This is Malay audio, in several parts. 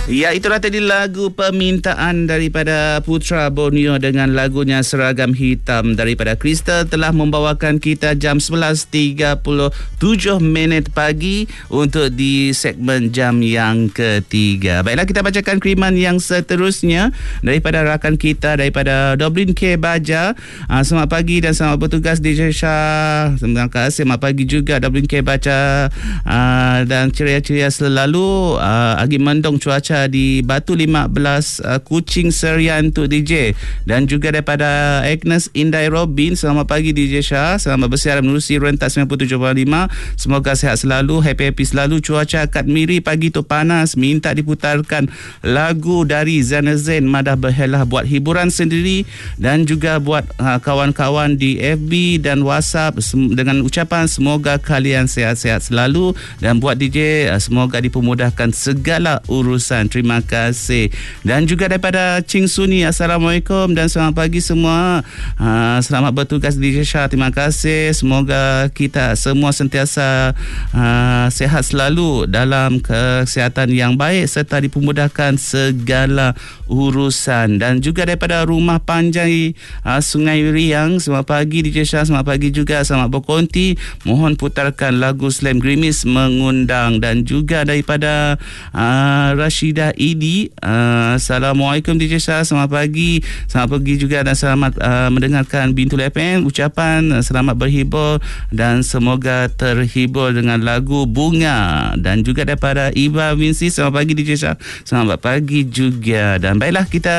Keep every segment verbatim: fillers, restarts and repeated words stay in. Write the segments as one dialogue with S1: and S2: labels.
S1: Ya, itulah tadi lagu permintaan daripada Putra Borneo dengan lagunya Seragam Hitam daripada Crystal telah membawakan kita jam sebelas tiga puluh tujuh minit pagi untuk di segmen jam yang ketiga. Baiklah, kita bacakan kiriman yang seterusnya daripada rakan kita daripada Doblin K Baja. Uh, selamat pagi dan selamat bertugas D J Shah. Terima kasih. Selamat pagi juga Doblin K Baja, uh, dan ceria-ceria selalu. Uh, Agi mendung cuaca di Batu lima belas, uh, Kuching Serian untuk D J. Dan juga daripada Agnes Indai Robin, selamat pagi D J Shah, selamat bersiaran menerusi rentak sembilan puluh tujuh koma lima. Semoga sihat selalu, happy-happy selalu. Cuaca kat Miri pagi tu panas, minta diputarkan lagu dari Zana Zain, Madah Berhelah, buat hiburan sendiri dan juga buat uh, kawan-kawan di F B dan WhatsApp, sem- dengan ucapan semoga kalian sihat-sihat selalu, dan buat D J uh, semoga dipermudahkan segala urusan. Terima kasih. Dan juga daripada Ching Suni, Assalamualaikum dan selamat pagi semua. Uh, selamat bertugas D J Shah. Terima kasih. Semoga kita semua sentiasa uh, sihat selalu dalam kesihatan yang baik serta dipermudahkan segala urusan. Dan juga daripada Rumah Panjai, uh, Sungai Riang, selamat pagi D J Shah. Selamat pagi juga. Selamat berkonti. Mohon putarkan lagu Slam Grimis Mengundang. Dan juga daripada uh, Rashidah Idi, uh, Assalamualaikum D J Shah, selamat pagi. Selamat pagi juga dan selamat uh, mendengarkan Bintul F M. Ucapan uh, selamat berhibur dan semoga terhibur dengan lagu Bunga. Dan juga daripada Iba Vinci, selamat pagi D J Shah, selamat pagi juga. Dan baiklah, kita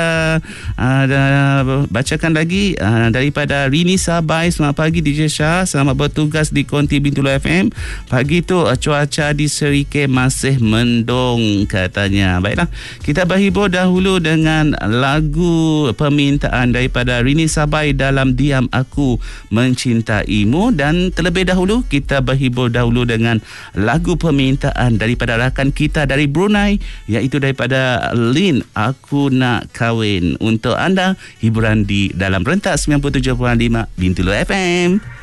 S1: uh, bacakan lagi uh, daripada Rini Sabai, selamat pagi D J Shah, selamat bertugas di Konti Bintul F M. Pagi tu uh, cuaca di Serike masih mendung katanya. Baiklah, kita berhibur dahulu dengan lagu permintaan daripada Rini Sabai dalam Diam Aku Mencintaimu. Dan terlebih dahulu kita berhibur dahulu dengan lagu permintaan daripada rakan kita dari Brunei, iaitu daripada Lin, Aku Nak Kahwin. Untuk anda, hiburan di dalam rentak sembilan puluh tujuh koma lima Bintulu F M.